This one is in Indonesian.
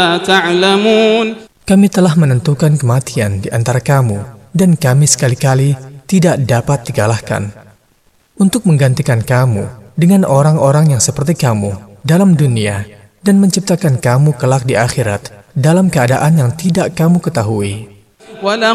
Kami telah menentukan kematian di antara kamu, dan kami sekali-kali tidak dapat dikalahkan. Untuk menggantikan kamu dengan orang-orang yang seperti kamu dalam dunia, dan menciptakan kamu kelak di akhirat dalam keadaan yang tidak kamu ketahui.